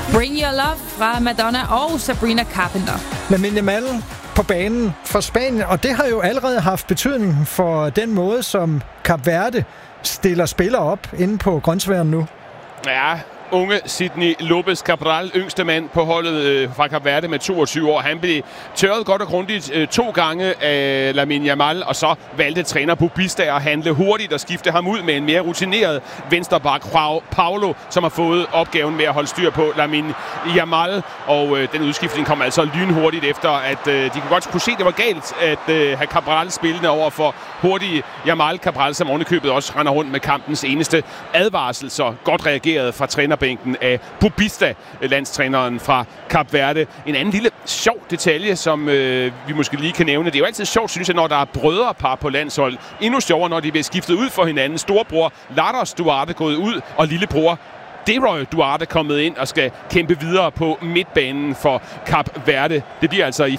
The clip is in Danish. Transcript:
Bring Your Love fra Madonna og Sabrina Carpenter. Lamine Yamal på banen for Spanien, og det har jo allerede haft betydning for den måde, som Kap Verde stiller spillere op inde på grønsværen nu. Ja, unge Sidney Lopez Cabral, yngste mand på holdet fra Kap Verde med 22 år. Han blev tørret godt og grundigt 2 gange af Lamine Yamal, og så valgte træner Bubista at handle hurtigt og skifte ham ud med en mere rutineret venstreback, João Paulo, som har fået opgaven med at holde styr på Lamine Yamal. Og den udskiftning kom altså lynhurtigt efter, at de kunne se, at det var galt at have Cabral spillende over for hurtige Yamal. Cabral, som ovenikøbet også render rundt med kampens eneste advarsel, så godt reageret fra trænerbænken af Bubista, landstræneren fra Kap Verde. En anden lille sjov detalje, som vi måske lige kan nævne. Det er jo altid sjovt, synes jeg, når der er brødrepar på landshold. Endnu sjovere, når de bliver skiftet ud for hinanden. Storbror Laros Duarte gået ud, og lillebror Deroy Duarte kommet ind og skal kæmpe videre på midtbanen for Kap Verde. Det bliver altså i